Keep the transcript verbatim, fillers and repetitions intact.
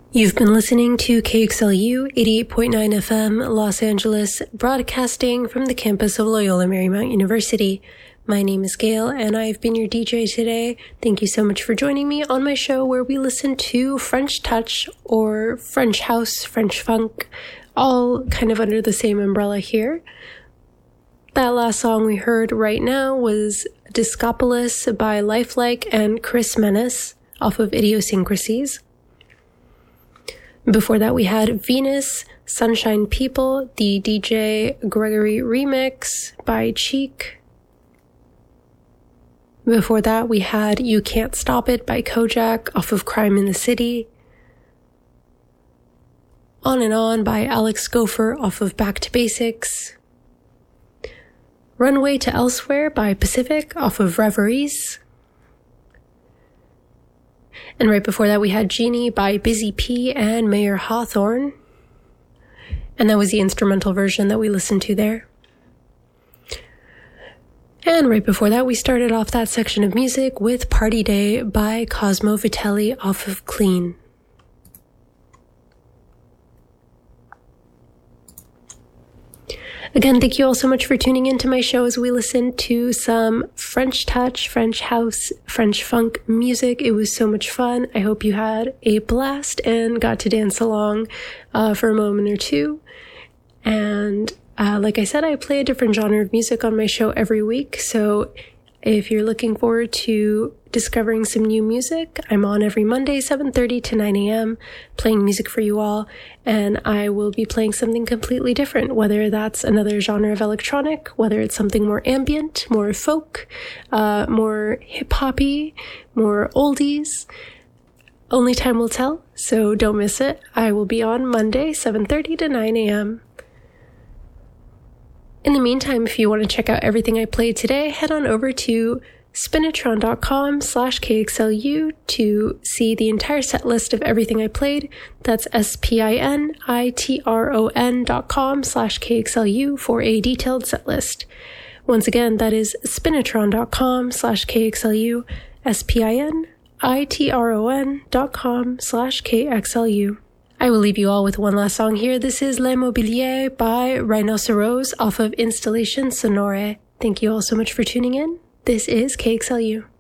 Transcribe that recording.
You've been listening to K X L U eighty-eight point nine F M Los Angeles, broadcasting from the campus of Loyola Marymount University. My name is Gail, and I've been your D J today. Thank you so much for joining me on my show where we listen to French touch or French house, French funk, all kind of under the same umbrella here. That last song we heard right now was Discopolis by Lifelike and Chris Menace off of Idiosyncrasies. Before that, we had Venus, Sunshine People, the D J Gregory remix by Cheek. Before that, we had You Can't Stop It by Kojak off of Crime in the City. On and On by Alex Gopher off of Back to Basics. Runway to Elsewhere by Pacific off of Reveries. And right before that, we had Genie by Busy P and Mayor Hawthorne. And that was the instrumental version that we listened to there. And right before that, we started off that section of music with Party Day by Cosmo Vitelli off of Clean. Again, thank you all so much for tuning into my show as we listen to some French touch, French house, French funk music. It was so much fun. I hope you had a blast and got to dance along uh, for a moment or two. And uh, like I said, I play a different genre of music on my show every week. So if you're looking forward to discovering some new music, I'm on every Monday, seven thirty to nine a.m., playing music for you all, and I will be playing something completely different, whether that's another genre of electronic, whether it's something more ambient, more folk, uh, more hip-hoppy, more oldies. Only time will tell, so don't miss it. I will be on Monday, seven thirty to nine a.m. In the meantime, if you want to check out everything I played today, head on over to spinitron.com slash KXLU to see the entire set list of everything I played. That's S-P-I-N-I-T-R-O-N dot com slash KXLU for a detailed set list. Once again, that is spinitron.com slash KXLU, S-P-I-N-I-T-R-O-N dot com slash KXLU. I will leave you all with one last song here. This is Les Mobiliers by Rhinoceros off of Installation Sonore. Thank you all so much for tuning in. This is K X L U.